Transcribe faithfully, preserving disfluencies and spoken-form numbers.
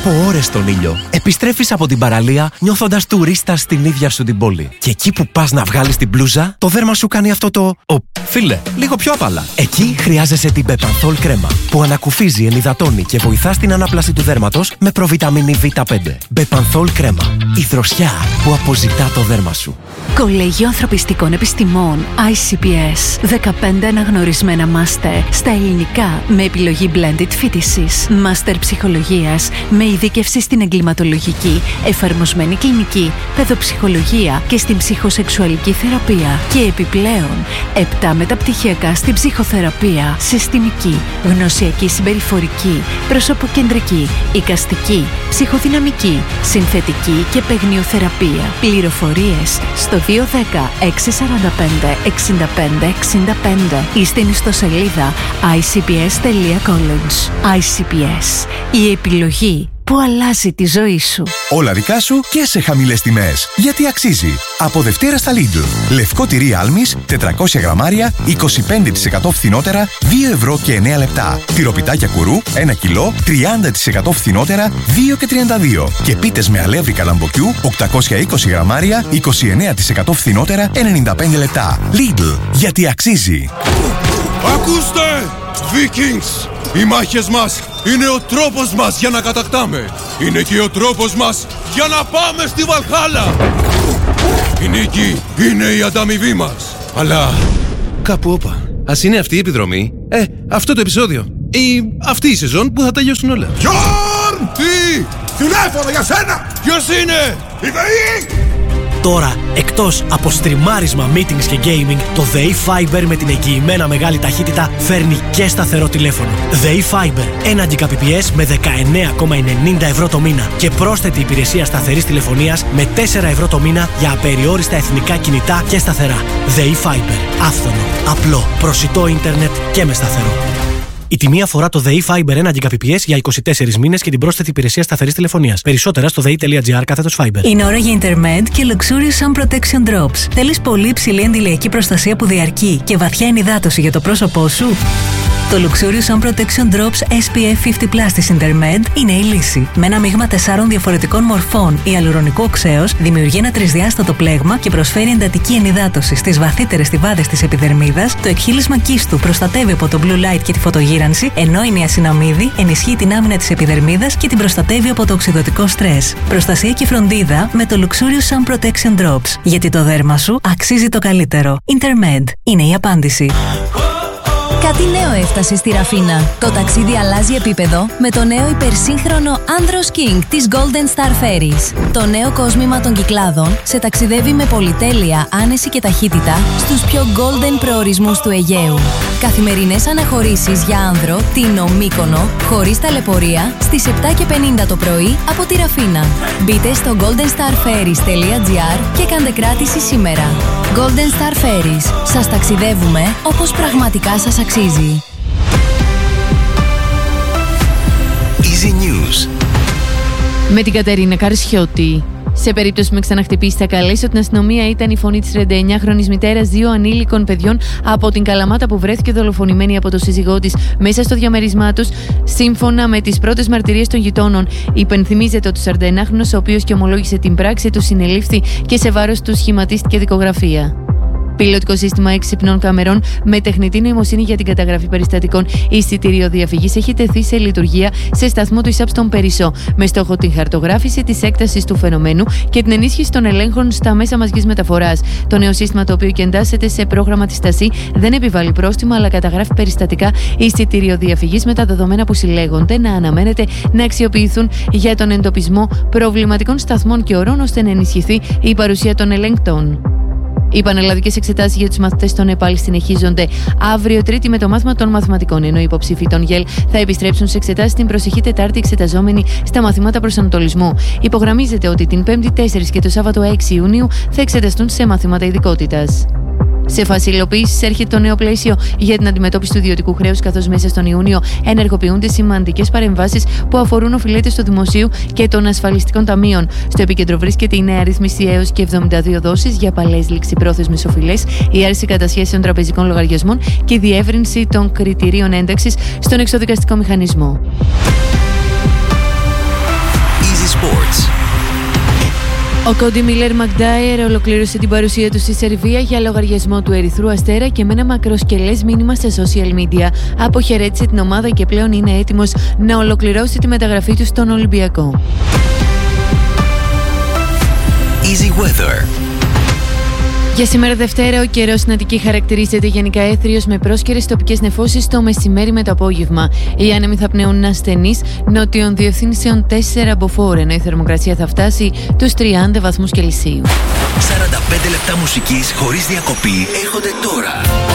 από ώρες στον ήλιο, επιστρέφεις από την παραλία νιώθοντας τουρίστας στην ίδια σου την πόλη. Και εκεί που πας να βγάλεις την μπλούζα, το δέρμα σου κάνει αυτό το «Ω, φίλε, λίγο πιο απαλά». Εκεί χρειάζεσαι την Bepanthol κρέμα, που ανακουφίζει, ενυδατώνει και βοηθά στην ανάπλαση του δέρματος με προβιταμίνη βι πέντε. Bepanthol κρέμα. Η δροσιά που αποζητά το δέρμα σου. Κολέγιο Ανθρωπιστικών Επιστημών άι σι πι ες. δεκαπέντε αναγνωρισμένα μάστερ στα ελληνικά με επιλογή blended φοιτησης. Μάστερ ψυχολογίας με ειδίκευση στην εγκληματολογική, εφαρμοσμένη κλινική, παιδοψυχολογία και στην ψυχοσεξουαλική θεραπεία. Και επιπλέον, επτά μεταπτυχιακά στην ψυχοθεραπεία, συστημική, γνωσιακή συμπεριφορική, προσωποκεντρική, εικαστική, ψυχοδυναμική, συνθετική και παιγνιοθεραπεία. Πληροφορίες στο δύο ένα μηδέν έξι τέσσερα πέντε εξήντα πέντε εξήντα πέντε ή στην ιστοσελίδα άι σι πι ες τελεία college. άι σι πι ες. Η επιλογή που αλλάζει τη ζωή σου. Όλα δικά σου και σε χαμηλές τιμές. Γιατί αξίζει. Από Δευτέρα στα Lidl. Λευκό τυρί Άλμης, τετρακόσια γραμμάρια, είκοσι πέντε τοις εκατό φθηνότερα, δύο ευρώ και εννέα λεπτά. Τυροπιτάκια κουρού, ένα κιλό, τριάντα τοις εκατό φθηνότερα, δύο και τριάντα δύο. Και πίτες με αλεύρι καλαμποκιού, οκτακόσια είκοσι γραμμάρια, είκοσι εννέα τοις εκατό φθηνότερα, ενενήντα πέντε λεπτά. Lidl. Γιατί αξίζει. Ακούστε! Vikings! Οι μάχες μας είναι ο τρόπος μας για να κατακτάμε. Είναι και ο τρόπος μας για να πάμε στη Βαλχάλα. Η νίκη είναι η ανταμοιβή μας. Αλλά κάπου όπα. Ας είναι αυτή η επιδρομή. Ε, αυτό το επεισόδιο. Ή αυτή η σεζόν που θα τελειώσουν όλα. Γιόρν! Τι! Τηλέφωνο για σένα! Ποιος είναι? Η ΔΕΗ! Τώρα, εκτός από στριμάρισμα, meetings και gaming, το ΔΕΗ Fiber με την εγγυημένα μεγάλη ταχύτητα φέρνει και σταθερό τηλέφωνο. ΔΕΗ Fiber, ένα Gbps με δεκαεννέα κόμμα ενενήντα ευρώ το μήνα και πρόσθετη υπηρεσία σταθερής τηλεφωνίας με τέσσερα ευρώ το μήνα για απεριόριστα εθνικά κινητά και σταθερά. ΔΕΗ Fiber. Άφθονο, απλό, προσιτό ίντερνετ και με σταθερό. Η τιμή αφορά το ΔΕΗ Fiber ένα Gbps για είκοσι τέσσερις μήνες και την πρόσθετη υπηρεσία σταθερής τηλεφωνίας. Περισσότερα στο δei.gr κάθετος Fiber. Είναι ώρα για Intermed και Luxurious Sun Protection Drops. Θέλεις πολύ υψηλή αντιλιακή προστασία που διαρκεί και βαθιά ενυδάτωση για το πρόσωπό σου? Το Luxurious Sun Protection Drops ες πι εφ πενήντα πλας της Intermed είναι η λύση. Με ένα μείγμα τεσσάρων διαφορετικών μορφών ιαλουρονικού οξέως δημιουργεί ένα τρισδιάστατο πλέγμα και προσφέρει εντατική ενυδάτωση στις βαθύτερες στιβάδες της επιδερμίδας. Το εκχύλισμα κίστου προστατεύει από το blue light και τη φωτογύρανση, ενώ η νιασιναμίδη ενισχύει την άμυνα της επιδερμίδας και την προστατεύει από το οξυδωτικό στρες. Προστασία και φροντίδα με το Luxurious Sun Protection Drops. Γιατί το δέρμα σου αξίζει το καλύτερο. Intermed είναι η απάντηση. Κάτι νέο έφτασε στη Ραφίνα. Το ταξίδι αλλάζει επίπεδο με το νέο υπερσύγχρονο Andros King της Golden Star Ferries. Το νέο κόσμημα των Κυκλάδων σε ταξιδεύει με πολυτέλεια, άνεση και ταχύτητα στους πιο golden προορισμούς του Αιγαίου. Καθημερινές αναχωρήσεις για άνδρο, Τίνο, Μύκονο, χωρίς ταλαιπωρία, στις επτά και πενήντα το πρωί από τη Ραφίνα. Μπείτε στο golden star ferries τελεία gr και κάντε κράτηση σήμερα. Golden Star Ferries. Σας ταξιδεύουμε όπως πραγματικά σας αξίζει. Easy News. Με την Κατερίνα Καρσιώτη. Σε περίπτωση που με ξαναχτυπήσει, θα καλέσω την αστυνομία. Ήταν η φωνή της τριάντα εννιάχρονης μητέρας δύο ανήλικων παιδιών από την Καλαμάτα που βρέθηκε δολοφονημένη από το σύζυγό της μέσα στο διαμέρισμά τους. Σύμφωνα με τις πρώτες μαρτυρίες των γειτόνων, υπενθυμίζεται ότι ο σαρανταεννιάχρονος, ο οποίος και ομολόγησε την πράξη του, συνελήφθη και σε βάρος του σχηματίστηκε δικογραφία. Πιλωτικό σύστημα έξυπνων καμερών με τεχνητή νοημοσύνη για την καταγραφή περιστατικών εισιτηριοδιαφυγής έχει τεθεί σε λειτουργία σε σταθμό του ΙΣΑΠ στον Περισσό, με στόχο την χαρτογράφηση της έκτασης του φαινομένου και την ενίσχυση των ελέγχων στα μέσα μαζικής μεταφοράς. Το νέο σύστημα, το οποίο και εντάσσεται σε πρόγραμμα της ΤΑΣΥ, δεν επιβάλλει πρόστιμα, αλλά καταγράφει περιστατικά εισιτηριοδιαφυγής με τα δεδομένα που συλλέγονται να αναμένεται να αξιοποιηθούν για τον εντοπισμό προβληματικών σταθμών και ορών, ώστε να ενισχυθεί η παρουσία των ελεγκτών. Οι πανελλαδικές εξετάσεις για τους μαθητές των ΕΠΑΛ συνεχίζονται αύριο Τρίτη με το μάθημα των μαθηματικών, ενώ οι υποψήφοι των ΓΕΛ θα επιστρέψουν σε εξετάσεις την προσεχή Τετάρτη, εξεταζόμενοι στα μαθήματα προσανατολισμού. Υπογραμμίζεται ότι την Πέμπτη τέσσερα και το Σάββατο έξι Ιουνίου θα εξεταστούν σε μαθήματα ειδικότητας. Σε φάση υλοποίησης έρχεται το νέο πλαίσιο για την αντιμετώπιση του ιδιωτικού χρέους, καθώς μέσα στον Ιούνιο ενεργοποιούνται σημαντικές παρεμβάσεις που αφορούν οφειλέτες του δημοσίου και των ασφαλιστικών ταμείων. Στο επίκεντρο βρίσκεται η νέα ρύθμιση έως και εβδομήντα δύο δόσεις για παλαιές ληξιπρόθεσμες οφειλές, η άρση κατασχέσεων τραπεζικών λογαριασμών και η διεύρυνση των κριτηρίων ένταξης στον εξωδικαστικό μηχανισμό. Ο Κόντι Μίλερ Μακντάιερ ολοκλήρωσε την παρουσία του στη Σερβία για λογαριασμό του Ερυθρού Αστέρα και με ένα μακροσκελές μήνυμα στα social media αποχαιρέτησε την ομάδα και πλέον είναι έτοιμος να ολοκληρώσει τη μεταγραφή του στον Ολυμπιακό. Easy Weather. Για σήμερα Δευτέρα, ο καιρός στην Αττική χαρακτηρίζεται γενικά έθριος με πρόσκαιρες τοπικές νεφώσεις το μεσημέρι με το απόγευμα. Οι άνεμοι θα πνέουν ασθενείς νότιων διευθύνσεων τέσσερα μποφόρ, ενώ η θερμοκρασία θα φτάσει τους τριάντα βαθμούς Κελσίου. σαράντα πέντε λεπτά μουσικής χωρίς διακοπή έρχονται τώρα.